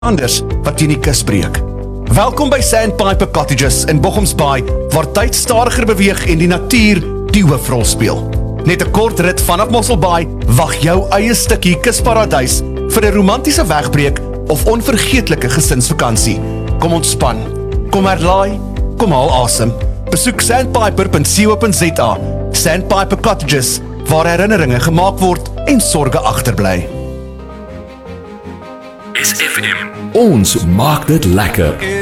anders wat teen die kus breek. Welkom by Sandpiper Cottages in Bochums Bay, waar tyd stadiger beweeg en die natuur die hoofrol speel. Net 'n kort rit vanaf Mossel Bay wag jou eie stukkie kusparadys vir 'n romantiese wegbreek of onvergeetlike gesinsvakansie. Kom ontspan, kom herlaai, kom haal asem. Besoek sandpiper.co.za. Sandpiper Cottages, waar herinneringe gemaak word en sorge agterbly. SFM. Ons maak dit lekker.